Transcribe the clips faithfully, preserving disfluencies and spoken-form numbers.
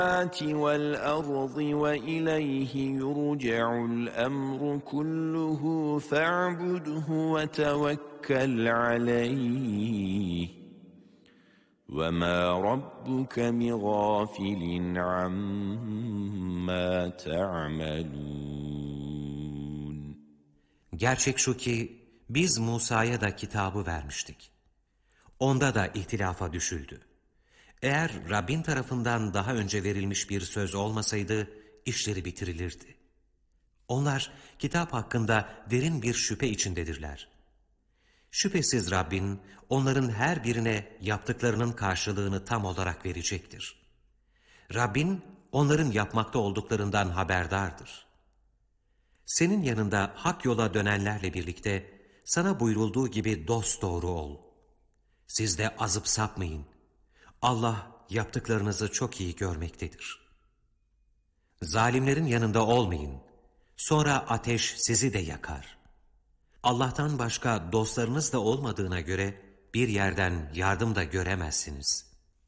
وَالْأَرْضِ وَإِلَيْهِ يُرْجَعُ الْأَمْرُ كُلُّهُ فَاعْبُدْهُ وَتَوَكَّلْ عَلَيْهِ وَمَا رَبُّكَ بِغَافِلٍ عَمَّا تَعْمَلُونَ. Gerçek şu ki biz Musa'ya da kitabı vermiştik. Onda da ihtilafa düşüldü. Eğer Rabbin tarafından daha önce verilmiş bir söz olmasaydı işleri bitirilirdi. Onlar kitap hakkında derin bir şüphe içindedirler. Şüphesiz Rabbin onların her birine yaptıklarının karşılığını tam olarak verecektir. Rabbin onların yapmakta olduklarından haberdardır. Senin yanında hak yola dönenlerle birlikte sana buyurulduğu gibi dosdoğru ol. Siz de azıp sapmayın. Allah yaptıklarınızı çok iyi görmektedir. Zalimlerin yanında olmayın. Sonra ateş sizi de yakar. Allah'tan başka dostlarınız da olmadığına göre bir yerden yardım da göremezsiniz.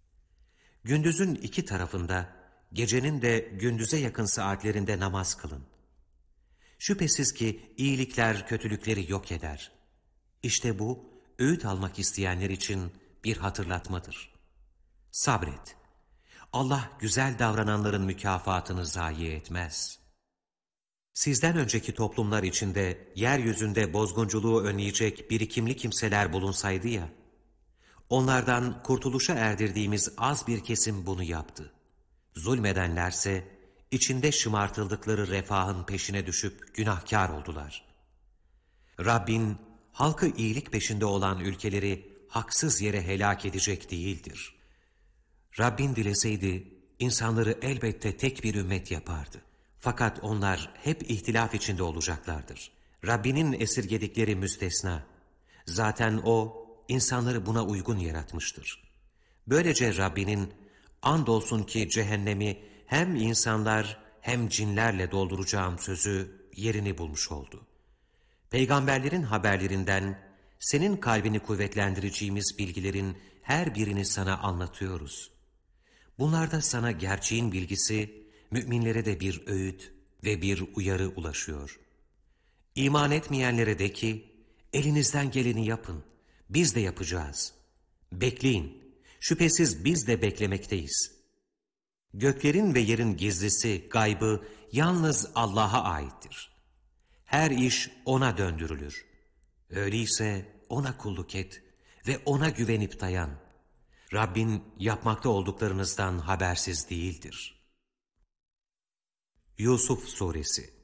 Gündüzün iki tarafında, gecenin de gündüze yakın saatlerinde namaz kılın. Şüphesiz ki iyilikler kötülükleri yok eder. İşte bu, öğüt almak isteyenler için bir hatırlatmadır. Sabret. Allah güzel davrananların mükafatını zayi etmez. Sizden önceki toplumlar içinde yeryüzünde bozgunculuğu önleyecek birikimli kimseler bulunsaydı ya, onlardan kurtuluşa erdirdiğimiz az bir kesim bunu yaptı. Zulmedenlerse içinde şımartıldıkları refahın peşine düşüp günahkar oldular. Rabbin halkı iyilik peşinde olan ülkeleri haksız yere helak edecek değildir. Rabbin dileseydi insanları elbette tek bir ümmet yapardı. Fakat onlar hep ihtilaf içinde olacaklardır. Rabbinin esirgedikleri müstesna. Zaten O insanları buna uygun yaratmıştır. Böylece Rabbinin andolsun ki cehennemi hem insanlar hem cinlerle dolduracağım sözü yerini bulmuş oldu. Peygamberlerin haberlerinden senin kalbini kuvvetlendireceğimiz bilgilerin her birini sana anlatıyoruz. Bunlarda sana gerçeğin bilgisi, müminlere de bir öğüt ve bir uyarı ulaşıyor. İman etmeyenlere de ki, elinizden geleni yapın, biz de yapacağız. Bekleyin, şüphesiz biz de beklemekteyiz. Göklerin ve yerin gizlisi, gaybı yalnız Allah'a aittir. Her iş O'na döndürülür. Öyleyse O'na kulluk et ve O'na güvenip dayan. Rabbin yapmakta olduklarınızdan habersiz değildir. Yusuf Suresi